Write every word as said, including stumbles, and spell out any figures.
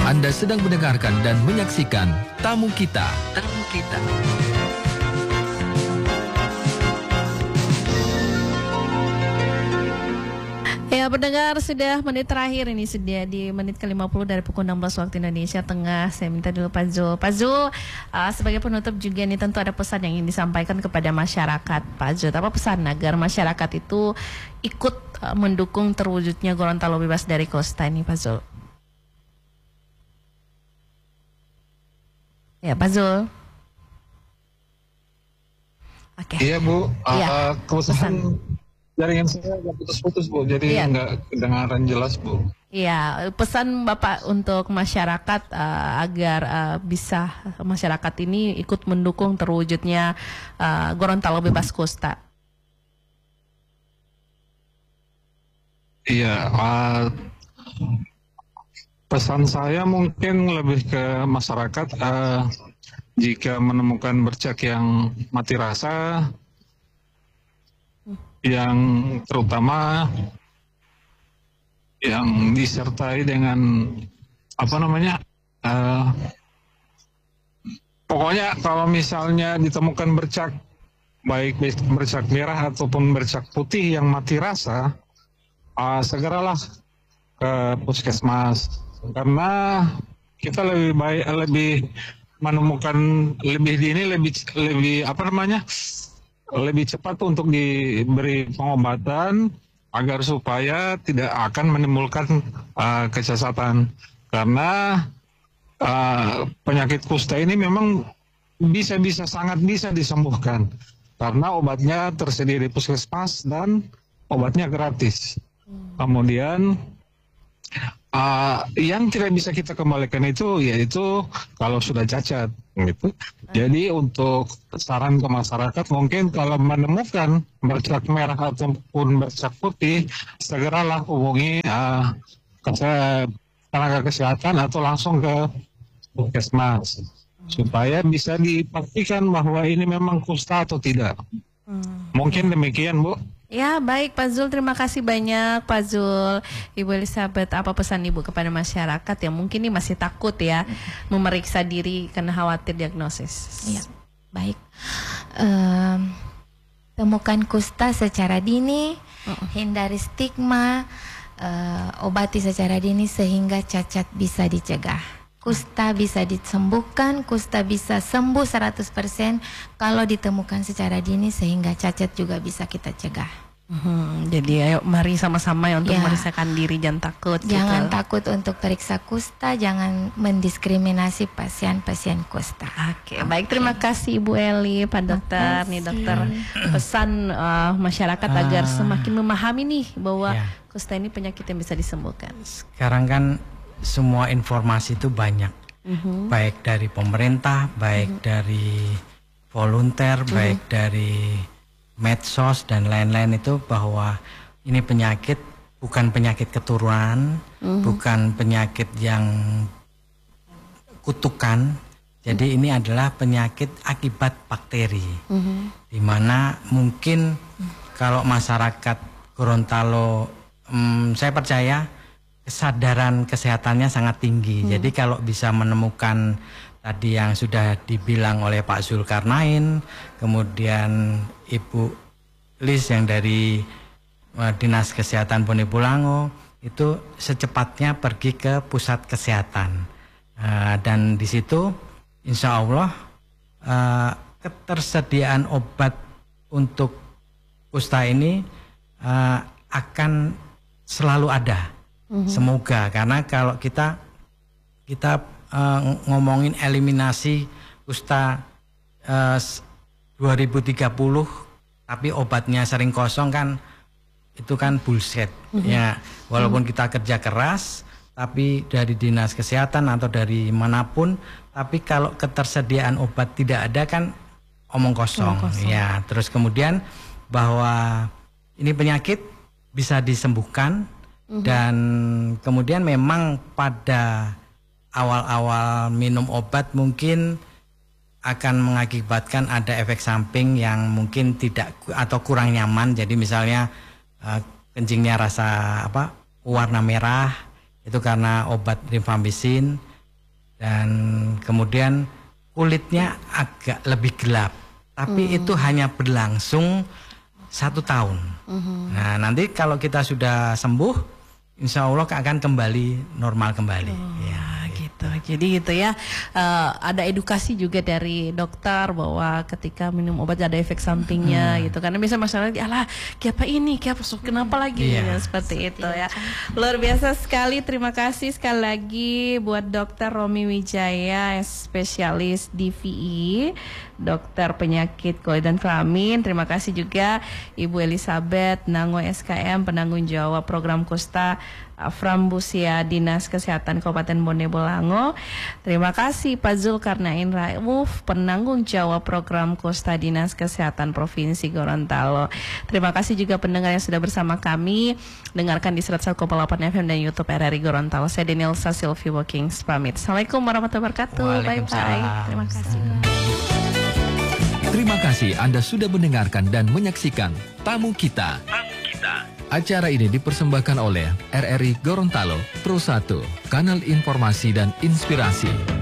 Anda sedang mendengarkan dan menyaksikan Tamu Kita. Tamu Kita. Ya, pendengar, sudah menit terakhir ini, sudah di menit ke lima puluh dari pukul enam belas waktu Indonesia Tengah. Saya minta dulu Pak Zul. Pak Zul, uh, sebagai penutup juga nih tentu ada pesan yang ingin disampaikan kepada masyarakat. Pak Zul, apa pesan agar masyarakat itu ikut uh, mendukung terwujudnya Gorontalo bebas dari Kosta ini, Pak Zul? Ya, Pak Zul. Oke. Okay. Iya, Bu. Iya. Uh, kepesan jaringan saya agak putus-putus, Bu, jadi iya. nggak kedengaran jelas, Bu. Iya, pesan Bapak untuk masyarakat uh, agar uh, bisa masyarakat ini ikut mendukung terwujudnya uh, Gorontalo bebas Kosta. Iya, uh, pesan saya mungkin lebih ke masyarakat, uh, jika menemukan bercak yang mati rasa, yang terutama yang disertai dengan apa namanya uh, pokoknya kalau misalnya ditemukan bercak baik bercak merah ataupun bercak putih yang mati rasa, uh, segeralah ke puskesmas, karena kita lebih baik lebih menemukan lebih dini lebih lebih apa namanya lebih cepat untuk diberi pengobatan agar supaya tidak akan menimbulkan uh, kecacatan, karena uh, penyakit kusta ini memang bisa-bisa sangat bisa disembuhkan karena obatnya tersedia di puskesmas dan obatnya gratis. Kemudian uh, yang tidak bisa kita kembalikan itu yaitu kalau sudah cacat gitu. Jadi untuk saran ke masyarakat, mungkin kalau menemukan bercak merah ataupun bercak putih, segeralah hubungi uh, tenaga kesehatan atau langsung ke puskesmas supaya bisa dipastikan bahwa ini memang kusta atau tidak. Hmm. Mungkin demikian, Bu. Ya, baik Pak Zul, terima kasih banyak Pak Zul. Ibu Elizabeth, apa pesan Ibu kepada masyarakat yang mungkin ini masih takut ya memeriksa diri karena khawatir diagnosis? Ya, baik. Um, temukan kusta secara dini, uh-uh. hindari stigma, uh, obati secara dini sehingga cacat bisa dicegah. Kusta bisa disembuhkan, kusta bisa sembuh seratus persen kalau ditemukan secara dini sehingga cacat juga bisa kita cegah. Hmm, jadi ayo mari sama-sama ya untuk ya. memeriksakan diri, jangan takut. Jangan gitu. takut untuk periksa kusta, jangan mendiskriminasi pasien-pasien kusta. Oke, baik, terima kasih Ibu Eli, Pak Dokter. Nih Dokter, pesan uh, masyarakat uh, agar semakin memahami nih bahwa ya. kusta ini penyakit yang bisa disembuhkan. Sekarang kan semua informasi itu banyak, uh-huh. baik dari pemerintah, baik uh-huh. dari volunteer, uh-huh. baik dari medsos dan lain-lain, itu bahwa ini penyakit bukan penyakit keturunan, uh-huh. bukan penyakit yang kutukan. Jadi uh-huh. ini adalah penyakit akibat bakteri, uh-huh. di mana mungkin uh-huh. kalau masyarakat Gorontalo, um, saya percaya kesadaran kesehatannya sangat tinggi. Hmm. Jadi kalau bisa menemukan tadi yang sudah dibilang oleh Pak Zulkarnain, kemudian Ibu Lis yang dari uh, Dinas Kesehatan Bonebulango, itu secepatnya pergi ke pusat kesehatan. Uh, dan di situ insya Allah uh, ketersediaan obat untuk kusta ini uh, akan selalu ada. Mm-hmm. Semoga, karena kalau kita kita uh, ngomongin eliminasi kusta uh, dua ribu tiga puluh tapi obatnya sering kosong, kan itu kan bullshit. Mm-hmm. Ya, walaupun mm-hmm. kita kerja keras tapi dari dinas kesehatan atau dari manapun, tapi kalau ketersediaan obat tidak ada kan omong kosong. Omong kosong. Ya, terus kemudian bahwa ini penyakit bisa disembuhkan. Uh-huh. Dan kemudian memang pada awal-awal minum obat mungkin akan mengakibatkan ada efek samping yang mungkin tidak atau kurang nyaman. Jadi misalnya uh, kencingnya rasa apa warna merah, itu karena obat rifampicin. dan kemudian kulitnya agak lebih gelap, tapi hmm. itu hanya berlangsung satu tahun. Hmm. Nah, nanti kalau kita sudah sembuh, insya Allah akan kembali normal kembali. Oh. Ya. Gitu. Jadi gitu ya, uh, ada edukasi juga dari dokter bahwa ketika minum obat ada efek sampingnya hmm. gitu. Karena biasa masalah, alah, kenapa ini, kenapa, kenapa lagi, yeah. ya, seperti itu ya. Luar biasa sekali, terima kasih sekali lagi buat Dokter Romi Wijaya, spesialis D V I, dokter penyakit kulit dan kelamin. Terima kasih juga Ibu Elizabeth Nango S K M, penanggung jawab program Kusta Frambusia Dinas Kesehatan Kabupaten Bone Bolango. Terima kasih Pak Zulkarnain Rauf, penanggung jawab program Kusta Dinas Kesehatan Provinsi Gorontalo. Terima kasih juga pendengar yang sudah bersama kami dengarkan di seratus satu koma delapan F M dan YouTube R R I Gorontalo. Saya Danielsa Sylvie Walkings pamit. Assalamualaikum warahmatullahi wabarakatuh. Bye bye. Terima kasih. Terima kasih Anda sudah mendengarkan dan menyaksikan Tamu Kita. Tamu Kita. Acara ini dipersembahkan oleh R R I Gorontalo Pro satu, kanal informasi dan inspirasi.